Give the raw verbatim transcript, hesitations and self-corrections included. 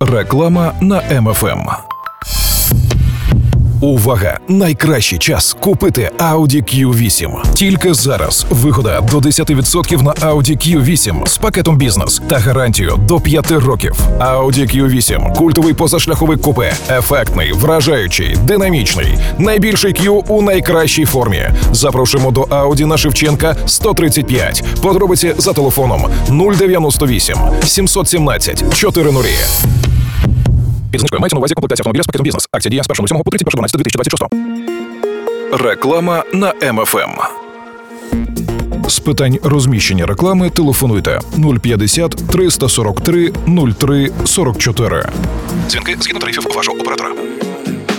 Реклама на Ем Еф Ем. Увага! Найкращий час купити Audi кью вісім. Тільки зараз вигода до десять відсотків на Audi кью вісім з пакетом бізнес та гарантію до п'яти років. Audi кью вісім – культовий позашляховик купе. Ефектний, вражаючий, динамічний. Найбільший Q у найкращій формі. Запрошуємо до Audi на Шевченка сто тридцять п'ять. Подробиці за телефоном нуль дев'яносто вісім сімсот сімнадцять чотирнадцять. Під знижкою мається на увазі комплектація автомобіля з пакетом бізнес. Акція діє з першого лютого по тридцять перше дванадцяте дві тисячі двадцять шостого. Реклама на Ем Еф Ем. З питань розміщення реклами телефонуйте нуль п'ятдесят триста сорок три нуль три сорок чотири. Дзвінки згідно тарифів вашого оператора.